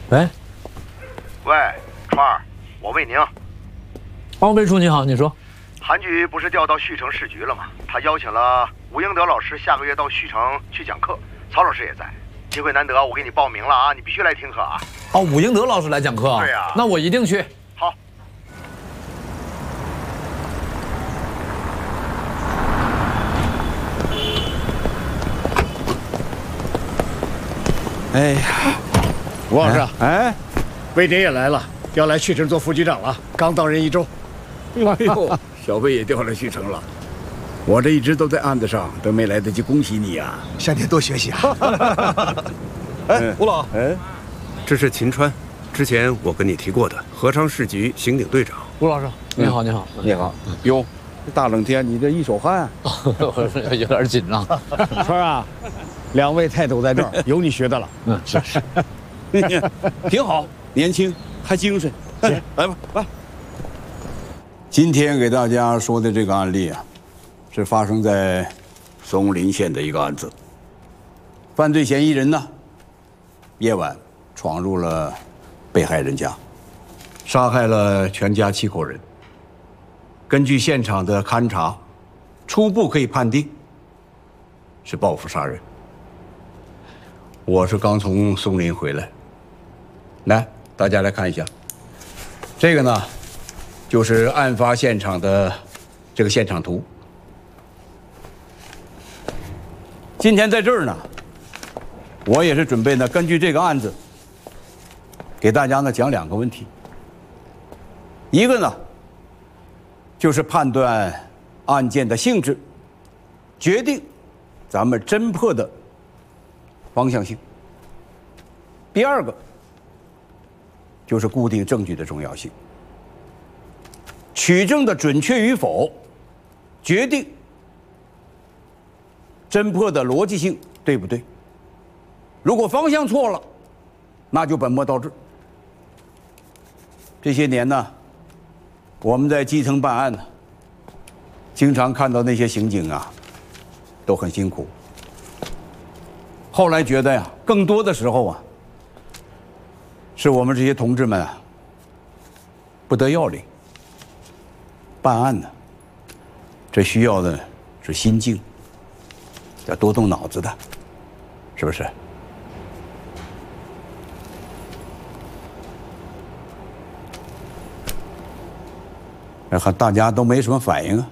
喂， 喂，川儿，我魏宁。 哦，魏叔你好，你说。 韩局不是调到旭城市局了吗？他邀请了吴英德老师下个月到旭城去讲课，曹老师也在。机会难得，我给你报名了啊，你必须来听课啊。 哦，武英德老师来讲课。 对呀。 那我一定去。 好。 哎呀， 吴老师， 哎， 魏典也来了，要来旭城做副局长了，刚到任1周。 哎呦，小魏也调来旭城了。我这一直都在案子上，都没来得及恭喜你呀。 向您多学习啊。 哎，吴老， 哎， 这是秦川，之前我跟你提过的合昌市局刑警队长。 吴老师，你好，你好， 你好。哟，大冷天你这一手汗， 有点紧张。 川啊，2位泰斗在这儿，有你学的了。 是， 挺好，年轻还精神。来吧，来。今天给大家说的这个案例啊，是发生在松林县的一个案子。犯罪嫌疑人呢，夜晚闯入了被害人家，杀害了全家7口人。根据现场的勘查，初步可以判定是报复杀人。我是刚从松林回来，来，大家来看一下，这个呢，就是案发现场的这个现场图。今天在这儿呢，我也是准备呢，根据这个案子，给大家呢讲2个问题。一个呢，就是判断案件的性质，决定咱们侦破的方向性。第2个，就是固定证据的重要性。取证的准确与否，决定侦破的逻辑性对不对。如果方向错了，那就本末倒置。这些年呢，我们在基层办案呢，经常看到那些刑警啊，都很辛苦。后来觉得呀，更多的时候啊，是我们这些同志们啊，不得要领。办案呢，这需要的是心境，要多动脑子的，是不是？看大家都没什么反应啊。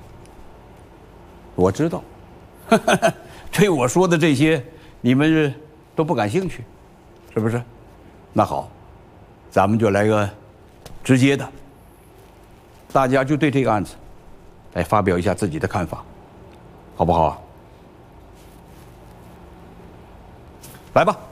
我知道，对我说的这些，你们都不感兴趣，是不是？那好，咱们就来个直接的。大家就对这个案子来发表一下自己的看法，好不好啊？来吧。